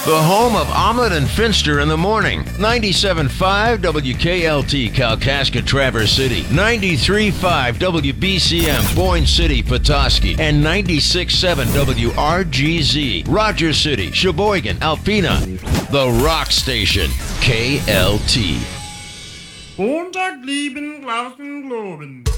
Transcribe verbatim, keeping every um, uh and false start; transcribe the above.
The home of Omelet and Finster in the morning. ninety-seven point five W K L T Kalkaska Traverse City. ninety-three point five W B C M Boyne City Petoskey. And ninety-six point seven W R G Z Rogers City, Sheboygan, Alpena. The Rock Station. K L T. Montag, lieben, Glauben, Globen.